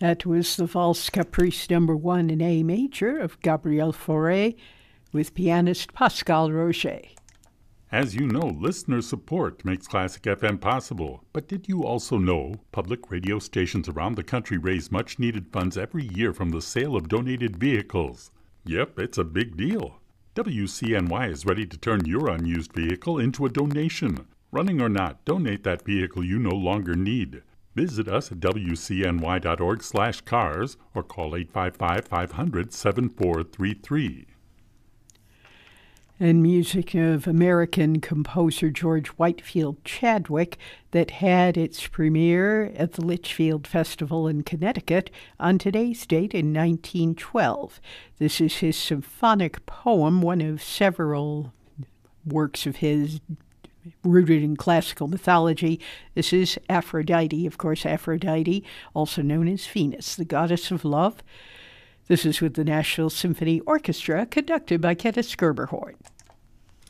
That was the Valse Caprice No. 1 in A major of Gabriel Fauré with pianist Pascal Roger. As you know, listener support makes Classic FM possible. But did you also know public radio stations around the country raise much-needed funds every year from the sale of donated vehicles? Yep, it's a big deal. WCNY is ready to turn your unused vehicle into a donation. Running or not, donate that vehicle you no longer need. Visit us at wcny.org/cars or call 855-500-7433. And music of American composer George Whitefield Chadwick that had its premiere at the Litchfield Festival in Connecticut on today's date in 1912. This is his symphonic poem, one of several works of his rooted in classical mythology. This is Aphrodite, of course, Aphrodite, also known as Venus, the goddess of love. This is with the Nashville Symphony Orchestra, conducted by Kenneth Schermerhorn.